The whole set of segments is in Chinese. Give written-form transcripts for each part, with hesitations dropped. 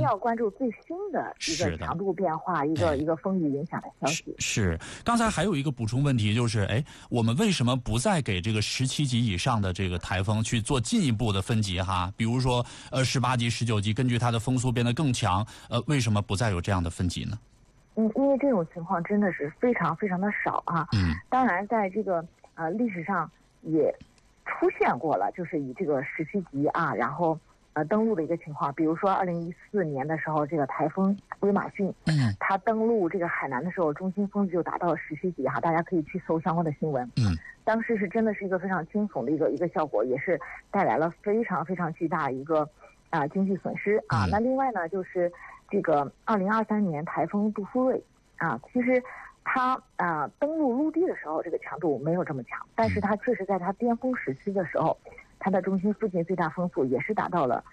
要关注最新的一个强度变化，一个风雨影响的消息。 是，刚才还有一个补充问题，就是我们为什么不再给这个17级以上的这个台风去做进一步的分级哈？比如说18级、19级，根据它的风速变得更强，为什么不再有这样的分级呢？ 因为这种情况真的是非常非常的少啊。当然在这个历史上也出现过了，就是以这个17级啊，然后登陆的一个情况。比如说2014年的时候，这个台风威马逊，它登陆这个海南的时候，中心风力就达到了17级哈，大家可以去搜相关的新闻。当时是真的是一个非常惊悚的一个效果，也是带来了非常非常巨大的一个经济损失啊。那另外呢，就是这个2023年台风杜苏芮啊，其实它登陆陆地的时候，这个强度没有这么强，但是它确实在它巅峰时期的时候，它的中心附近最大风速也是达到了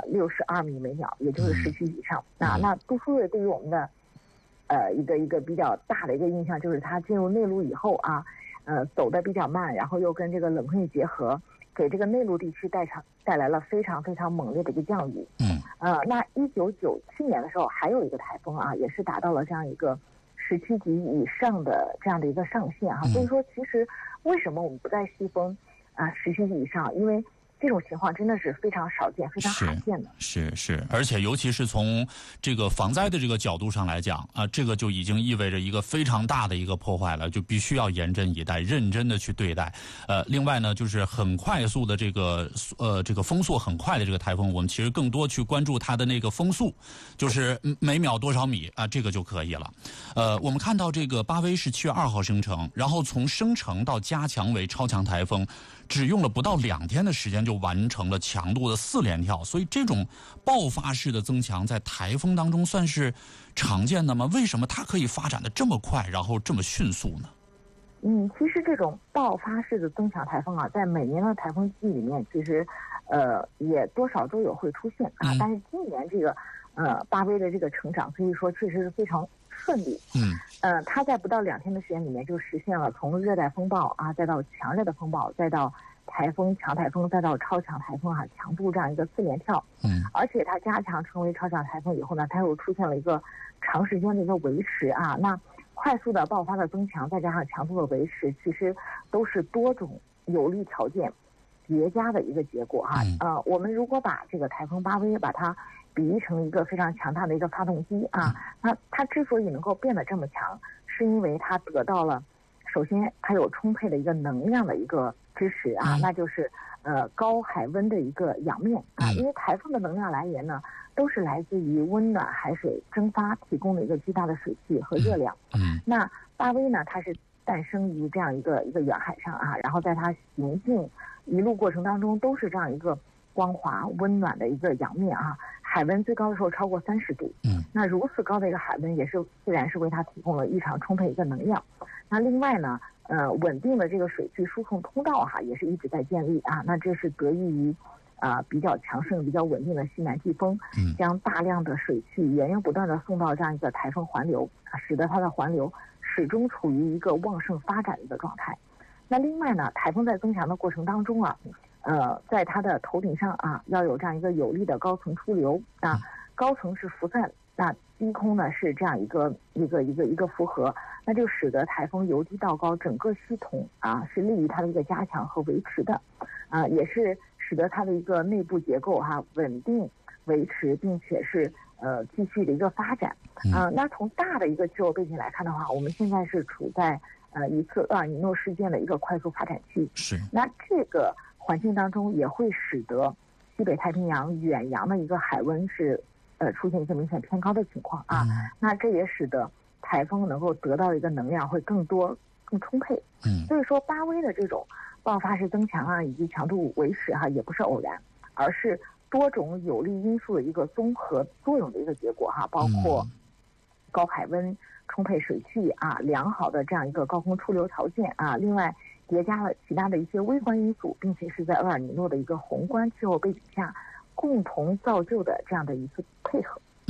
62米每秒，也就是17级以上。那杜苏芮对于我们的一个比较大的一个印象就是它进入内陆以后啊，走得比较慢，然后又跟这个冷空气结合，给这个内陆地区带来了非常非常猛烈的一个降雨。那1997年的时候还有一个台风啊，也是达到了这样一个17级以上的这样的一个上限哈。所以说，其实为什么我们不再细分17级以上？因为这种情况真的是非常少见、非常罕见的。 是，而且尤其是从这个防灾的这个角度上来讲这个就已经意味着一个非常大的一个破坏了，就必须要严阵以待，认真的去对待。另外呢，就是很快速的这个风速很快的这个台风，我们其实更多去关注它的那个风速，就是每秒多少米这个就可以了。我们看到这个巴威是7月2号生成，然后从生成到加强为超强台风，只用了不到2天的时间就完成了强度的4连跳，所以这种爆发式的增强在台风当中算是常见的吗？为什么它可以发展的这么快，然后这么迅速呢？ 其实这种爆发式的增强台风啊，在每年的台风季里面，其实也多少都有会出现啊。但是今年这个巴威的这个成长，可以说确实是非常顺利。它在不到2天的时间里面就实现了从热带风暴再到强烈的风暴，再到台风、强台风，再到超强台风强度这样一个4连跳。而且它加强成为超强台风以后呢，它又出现了一个长时间的一个维持那快速的爆发的增强，再加上强度的维持，其实都是多种有利条件叠加的一个结果我们如果把这个台风巴威把它比喻成一个非常强大的一个发动机那它之所以能够变得这么强，是因为它得到了首先它有充沛的一个能量的一个支持那就是高海温的一个仰面因为台风的能量来源呢，都是来自于温暖海水蒸发提供的一个巨大的水汽和热量。那巴威呢，它是诞生于这样一个远海上然后在它行进一路过程当中，都是这样一个光滑温暖的一个仰面海温最高的时候超过30度。那如此高的一个海温，也是自然是为它提供了异常充沛一个能量。那另外呢，稳定的这个水汽输送通道也是一直在建立那这是得益于比较强盛、比较稳定的西南季风，将大量的水汽源源不断的送到这样一个台风环流使得它的环流始终处于一个旺盛发展的一个状态。那另外呢，台风在增强的过程当中在它的头顶上要有这样一个有力的高层出流高层是辐散，那低空呢是这样一个符合，那就使得台风由低到高整个系统是利于它的一个加强和维持的也是使得它的一个内部结构稳定维持，并且是继续的一个发展那从大的一个气候背景来看的话，我们现在是处在一次厄尔尼诺事件的一个快速发展期。那这个环境当中也会使得西北太平洋远洋的一个海温是出现一个明显偏高的情况那这也使得台风能够得到一个能量会更多更充沛所以说巴威的这种爆发式增强以及强度维持也不是偶然，而是多种有利因素的一个综合作用的一个结果包括高海温、充沛水汽良好的这样一个高空出流条件另外叠加了其他的一些微观因素，并且是在厄尔尼诺的一个宏观气候背景下共同造就的这样的一次配合。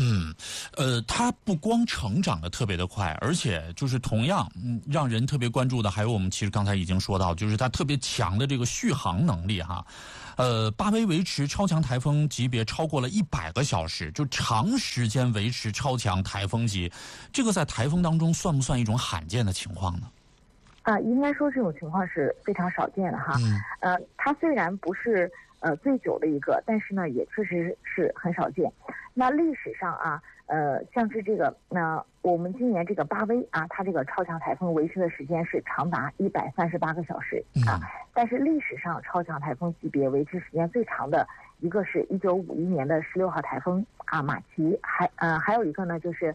它不光成长的特别的快，而且就是同样，让人特别关注的还有我们其实刚才已经说到，就是它特别强的这个续航能力哈。巴威维持超强台风级别超过了100个小时，就长时间维持超强台风级，这个在台风当中算不算一种罕见的情况呢？ 应该说这种情况是非常少见的哈。它虽然不是最久的一个，但是呢也确实是很少见。那历史上啊，像是这个我们今年这个巴威啊，它这个超强台风维持的时间是长达138个小时啊。但是历史上超强台风级别维持时间最长的一个是1951年的16号台风马奇，还有一个呢就是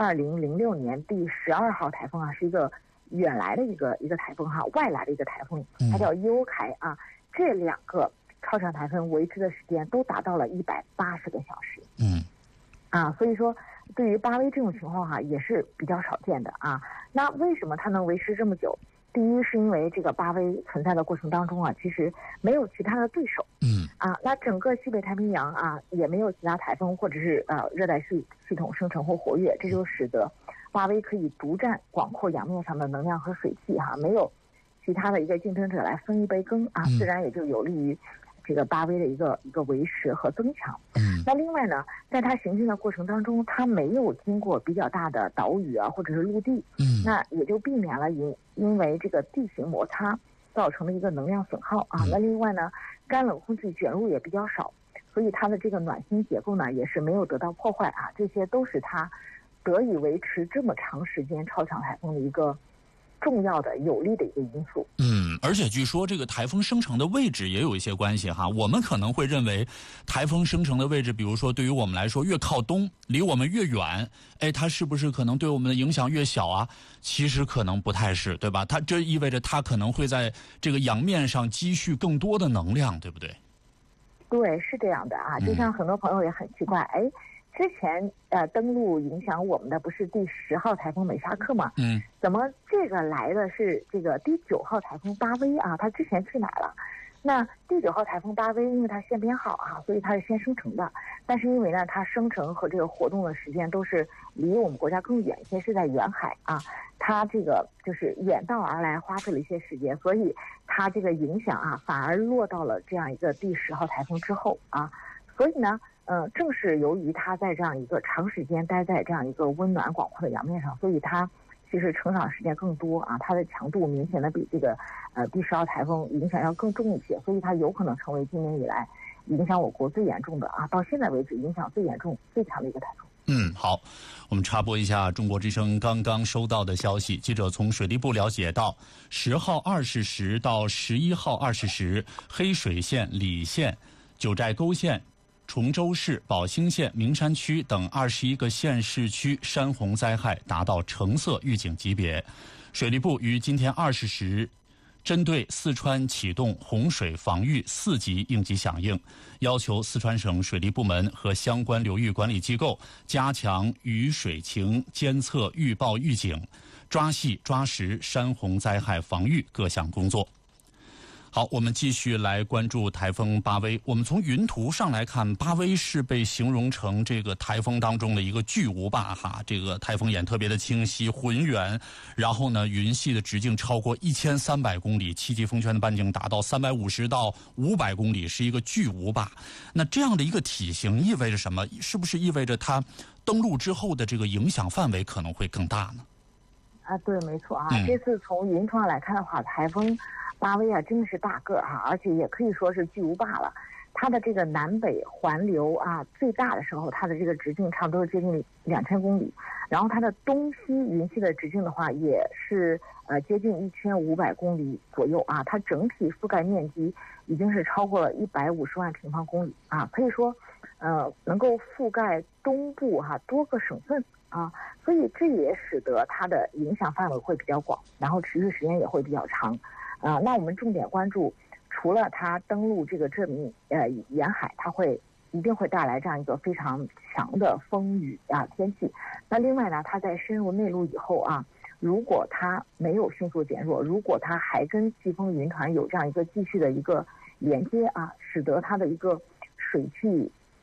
2006年第12号台风啊，是一个远来的一个台风哈，外来的一个台风，它叫优凯啊。这2个超强台风维持的时间都达到了180个小时。所以说对于巴威这种情况哈，也是比较少见的啊。那为什么它能维持这么久？第一是因为这个巴威存在的过程当中啊，其实没有其他的对手。那整个西北太平洋啊，也没有其他台风或者是热带系统生成或活跃，这就使得巴威可以独占广阔洋面上的能量和水汽哈，没有其他的一个竞争者来分一杯羹啊，自然也就有利于这个巴威的一个维持和增强。那另外呢，在它行进的过程当中，它没有经过比较大的岛屿啊或者是陆地，那也就避免了因为这个地形摩擦造成的一个能量损耗啊。那另外呢，干冷空气卷入也比较少，所以它的这个暖心结构呢也是没有得到破坏啊，这些都是它得以维持这么长时间超强台风的一个重要的有利的一个因素。 而且据说这个台风生成的位置也有一些关系哈。我们可能会认为台风生成的位置，比如说对于我们来说越靠东，离我们越远，它是不是可能对我们的影响越小啊？其实可能不太是，对吧？这意味着它可能会在这个洋面上积蓄更多的能量，对不对？ 对，是这样的啊。就像很多朋友也很奇怪，之前登陆影响我们的不是第10号台风美沙克吗？怎么这个来的是这个第9号台风巴威啊？它之前去哪了？那第9号台风巴威，因为它线编号啊，所以它是先生成的。但是因为呢，它生成和这个活动的时间都是离我们国家更远一些，是在远海啊。它这个就是远道而来，花费了一些时间，所以它这个影响啊，反而落到了这样一个第10号台风之后啊。所以呢，正是由于它在这样一个长时间待在这样一个温暖广阔的洋面上，所以它其实成长时间更多啊，它的强度明显的比这个第10号台风影响要更重一些，所以它有可能成为今年以来影响我国最严重的啊，到现在为止影响最严重最强的一个台风。 好，我们插播一下中国之声刚刚收到的消息。记者从水利部了解到，10号20时到11号20时，黑水县、礼县、九寨沟县、崇州市、宝兴县、名山区等21个县市区山洪灾害达到橙色预警级别。水利部于今天20时针对四川启动洪水防御4级应急响应，要求四川省水利部门和相关流域管理机构加强雨水情监测预报预警，抓细抓实山洪灾害防御各项工作。好，我们继续来关注台风巴威。我们从云图上来看，巴威是被形容成这个台风当中的一个巨无霸哈。这个台风眼特别的清晰浑圆，然后呢，云系的直径超过1300公里，7级风圈的半径达到350到500公里，是一个巨无霸。那这样的一个体型意味着什么？是不是意味着它登陆之后的这个影响范围可能会更大呢？ 对，没错啊。这次从云图上来看的话，台风巴威啊，真的是大个儿哈，而且也可以说是巨无霸了。它的这个南北环流啊，最大的时候，它的这个直径差不多接近2000公里。然后它的东西云系的直径的话，也是接近1500公里左右啊。它整体覆盖面积已经是超过了150万平方公里啊，可以说能够覆盖东部多个省份啊，所以这也使得它的影响范围会比较广，然后持续时间也会比较长。那我们重点关注，除了它登陆这个镇民沿海，它一定会带来这样一个非常强的风雨天气。那另外呢，它在深入内陆以后啊，如果它没有迅速减弱，如果它还跟季风云团有这样一个继续的一个连接啊，使得它的一个水汽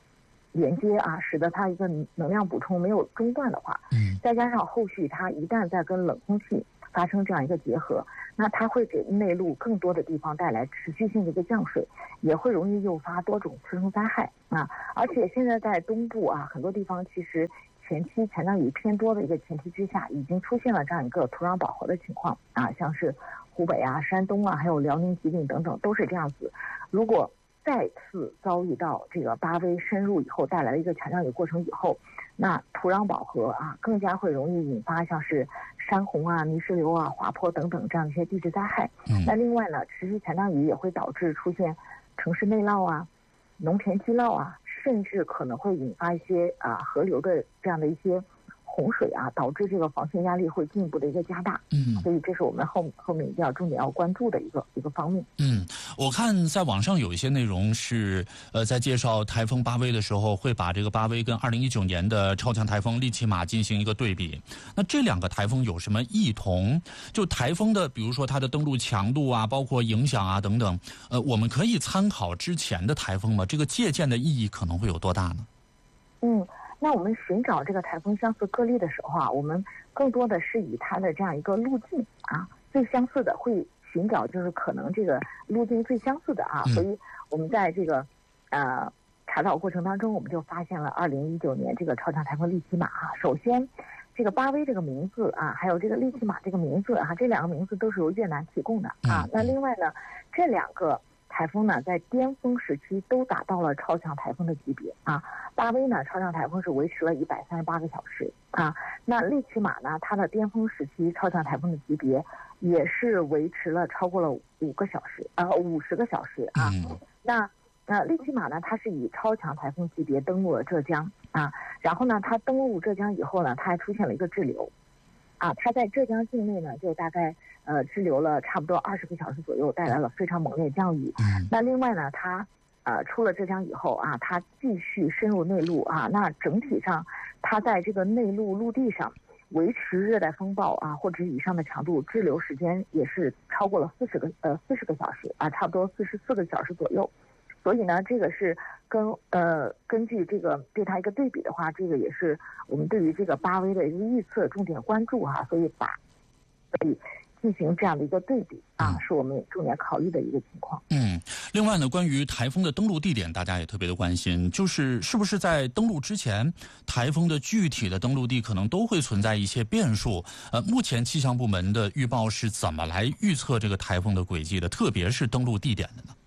连接啊，使得它一个能量补充没有中断的话，再加上后续它一旦再跟冷空气发生这样一个结合，那它会给内陆更多的地方带来持续性的一个降水，也会容易诱发多种次生灾害啊。而且现在在东部啊，很多地方其实前期强降雨偏多的一个前提之下，已经出现了这样一个土壤饱和的情况啊，像是湖北啊、山东啊，还有辽宁、吉林等等都是这样子。如果再次遭遇到这个巴威深入以后带来的一个强降雨过程以后，那土壤饱和啊，更加会容易引发像是山洪啊、泥石流啊、滑坡等等这样一些地质灾害。那另外呢，持续强降雨也会导致出现城市内涝啊、农田积涝啊，甚至可能会引发一些河流的这样的一些洪水啊，导致这个防汛压力会进一步的一个加大。所以这是我们后面一定要重点要关注的一个方面。 我看在网上有一些内容是在介绍台风巴威的时候，会把这个巴威跟2019年的超强台风利奇马进行一个对比。那这两个台风有什么异同？就台风的，比如说它的登陆强度啊，包括影响啊等等，我们可以参考之前的台风吗？这个借鉴的意义可能会有多大呢？ 那我们寻找这个台风相似个例的时候啊，我们更多的是以它的这样一个路径啊最相似的，会寻找就是可能这个路径最相似的啊。所以我们在这个查找过程当中，我们就发现了2019年这个超强台风利奇马啊。首先，这个巴威这个名字啊，还有这个利奇马这个名字啊，这两个名字都是由越南提供的啊。那另外呢，这两个台风呢，在巅峰时期都达到了超强台风的级别啊。巴威呢，超强台风是维持了138个小时啊。那利奇马呢，它的巅峰时期超强台风的级别也是维持了超过了50个小时啊。那利奇马呢，它是以超强台风级别登陆了浙江啊。然后呢，它登陆浙江以后呢，它还出现了一个滞留啊。它在浙江境内呢，就大概滞留了差不多20个小时左右，带来了非常猛烈降雨。那另外呢，它出了浙江以后啊，它继续深入内陆啊。那整体上，它在这个内陆陆地上维持热带风暴啊或者以上的强度，滞留时间也是超过了40个小时啊，差不多44个小时左右。所以呢，这个是根据这个对它一个对比的话，这个也是我们对于这个巴威的一个预测重点关注哈。所以进行这样的一个对比啊，是我们重点考虑的一个情况。 另外呢，关于台风的登陆地点，大家也特别的关心，就是是不是在登陆之前，台风的具体的登陆地可能都会存在一些变数。目前气象部门的预报是怎么来预测这个台风的轨迹的，特别是登陆地点的呢？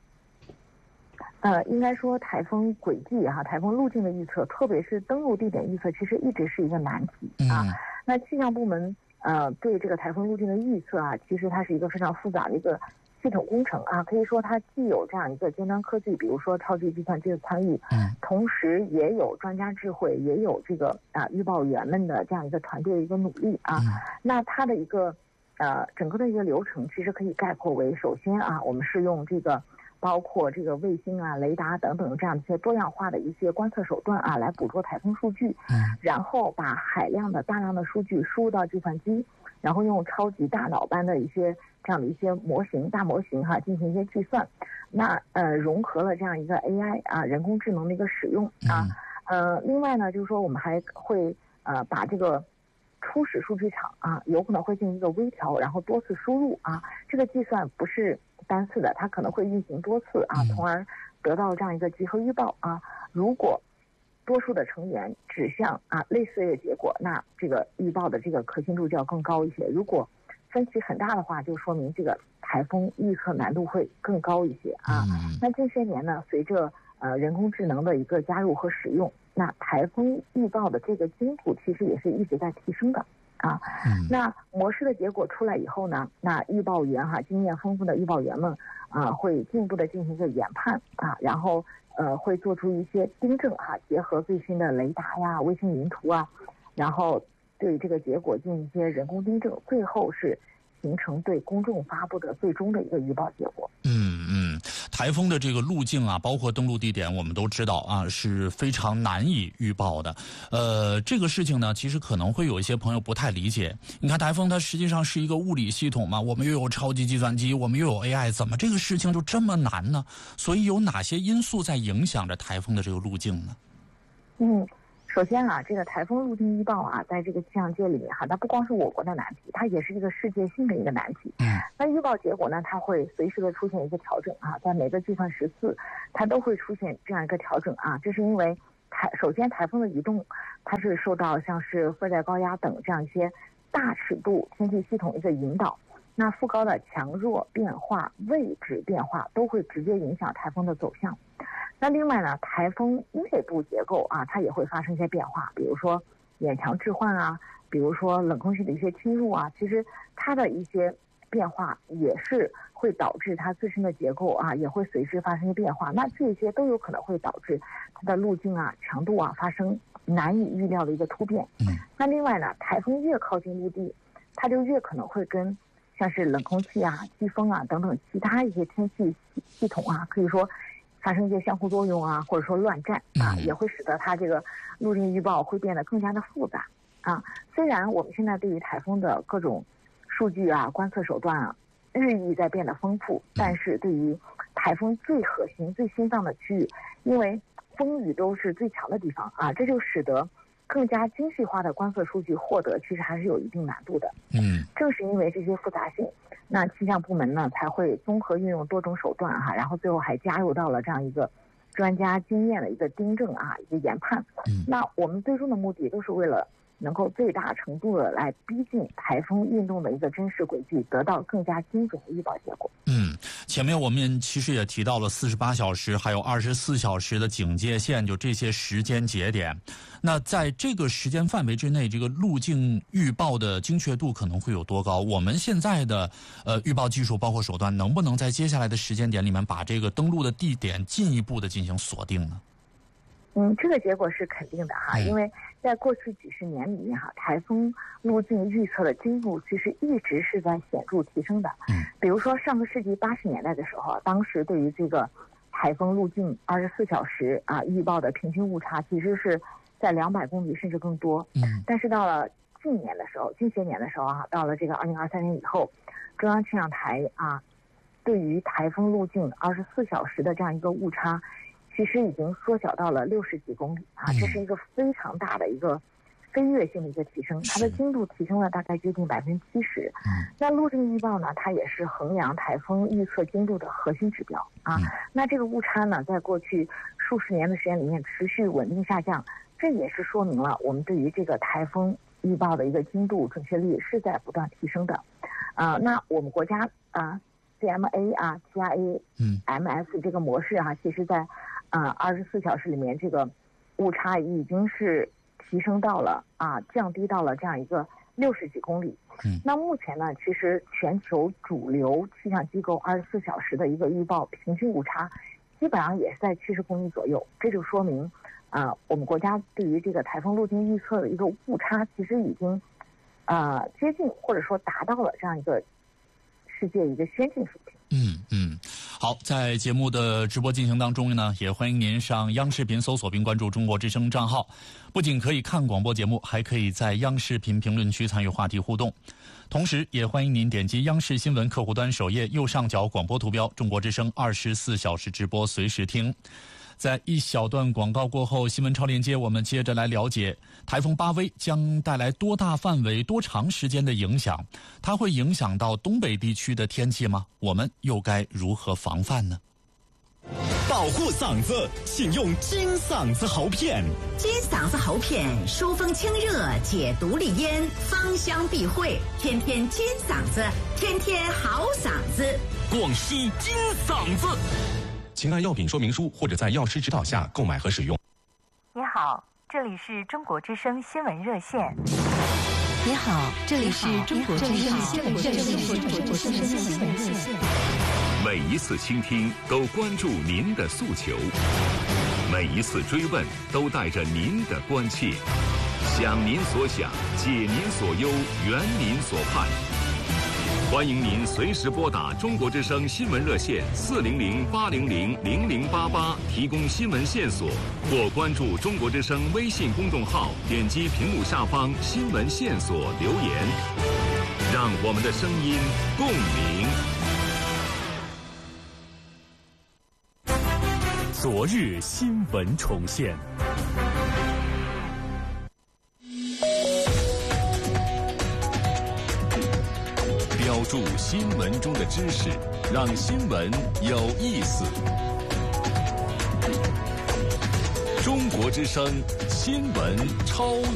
应该说台风轨迹台风路径的预测，特别是登陆地点预测，其实一直是一个难题啊。那气象部门对这个台风路径的预测啊，其实它是一个非常复杂的一个系统工程啊。可以说它既有这样一个尖端科技，比如说超级计算机的参与，同时也有专家智慧，也有这个预报员们的这样一个团队的一个努力啊。那它的一个整个的一个流程，其实可以概括为：首先啊，我们是用这个包括这个卫星啊、雷达等等这样一些多样化的一些观测手段啊，来捕捉台风数据，然后把大量的数据输入到计算机，然后用超级大脑般的一些这样的一些大模型进行一些计算。那融合了这样一个 AI 啊，人工智能的一个使用啊。另外呢，就是说我们还会把这个初始数据场啊，有可能会进行一个微调，然后多次输入啊。这个计算不是单次的，它可能会运行多次啊，从而得到这样一个集合预报啊。如果多数的成员指向类似的结果，那这个预报的这个可信度就要更高一些。如果分歧很大的话，就说明这个台风预测难度会更高一些啊。那近些年呢，随着人工智能的一个加入和使用，那台风预报的这个精度其实也是一直在提升的啊。那模式的结果出来以后呢，那预报员经验丰富的预报员们会进一步的进行一个研判啊，然后会做出一些订正结合最新的雷达呀、卫星云图啊，然后对这个结果进行一些人工订正，最后是形成对公众发布的最终的一个预报结果。 台风的这个路径啊，包括登陆地点，我们都知道啊，是非常难以预报的。这个事情呢，其实可能会有一些朋友不太理解。你看台风它实际上是一个物理系统嘛，我们又有超级计算机，我们又有 AI， 怎么这个事情就这么难呢？所以有哪些因素在影响着台风的这个路径呢？ 首先啊，这个台风路径预报啊，在这个气象界里面哈，它不光是我国的难题，它也是这个世界性的一个难题。那预报结果呢，它会随时的出现一个调整啊，在每个计算时次，它都会出现这样一个调整啊。这是因为首先台风的移动，它是受到像是热带高压等这样一些大尺度天气系统一个引导。那副高的强弱变化、位置变化都会直接影响台风的走向。那另外呢，台风内部结构啊，它也会发生一些变化，比如说眼墙置换啊，比如说冷空气的一些侵入啊，其实它的一些变化也是会导致它自身的结构啊，也会随之发生变化。那这些都有可能会导致它的路径啊、强度啊发生难以预料的一个突变。那另外呢，台风越靠近陆地，它就越可能会跟像是冷空气啊、季风啊等等其他一些天气系统啊，可以说发生一些相互作用啊，或者说乱战啊，也会使得它这个路径预报会变得更加的复杂啊。虽然我们现在对于台风的各种数据啊、观测手段啊日益在变得丰富，但是对于台风最核心、最心脏的区域，因为风雨都是最强的地方啊，这就使得更加精细化的观测数据获得其实还是有一定难度的。正是因为这些复杂性，那气象部门呢才会综合运用多种手段哈，然后最后还加入到了这样一个专家经验的一个订正啊，一个研判。那我们最终的目的都是为了能够最大程度的来逼近台风运动的一个真实轨迹，得到更加精准的预报结果。 前面我们其实也提到了48小时还有24小时的警戒线，就这些时间节点。那在这个时间范围之内，这个路径预报的精确度可能会有多高？我们现在的预报技术包括手段，能不能在接下来的时间点里面把这个登陆的地点进一步的进行锁定呢？ 这个结果是肯定的哈，因为在过去几十年里面哈，台风路径预测的精度其实一直是在显著提升的。比如说上个世纪80年代的时候，当时对于这个台风路径24小时啊预报的平均误差其实是在200公里甚至更多。但是到了近些年的时候啊，到了这个2023年以后，中央气象台啊对于台风路径24小时的这样一个误差，其实已经缩小到了60几公里啊，这是一个非常大的一个飞跃性的一个提升，它的精度提升了大概接近70%。那路径预报呢，它也是衡量台风预测精度的核心指标啊。那这个误差呢，在过去数十年的时间里面持续稳定下降，这也是说明了我们对于这个台风预报的一个精度准确率是在不断提升的。那我们国家CMA 啊 TRA、MS 这个模式啊，其实在24小时里面，这个误差已经是提升到了降低到了这样一个60几公里。那目前呢，其实全球主流气象机构24小时的一个预报平均误差，基本上也是在70公里左右。这就说明我们国家对于这个台风路径预测的一个误差，其实已经接近或者说达到了这样一个世界一个先进水平。 好，在节目的直播进行当中呢，也欢迎您上央视频搜索并关注中国之声账号，不仅可以看广播节目，还可以在央视频评论区参与话题互动。同时也欢迎您点击央视新闻客户端首页右上角广播图标，中国之声24小时直播随时听。在一小段广告过后，新闻超链接我们接着来了解台风巴威将带来多大范围、多长时间的影响？它会影响到东北地区的天气吗？我们又该如何防范呢？ 保护嗓子，请用金嗓子喉片。 金嗓子喉片疏风清热，解毒利咽，芳香避秽，天天金嗓子，天天好嗓子。 广西金嗓子。请按药品说明书或者在药师指导下购买和使用。 你好，这里是中国之声新闻热线。 你好，这里是中国之声新闻热线。 每一次倾听都关注您的诉求，每一次追问都带着您的关切，想您所想，解您所忧，圆您所盼。欢迎您随时拨打中国之声新闻热线400-800-0088提供新闻线索，或关注中国之声微信公众号，点击屏幕下方新闻线索留言，让我们的声音共鸣。 昨日新闻重现。 注新闻中的知识，让新闻有意思。中国之声新闻超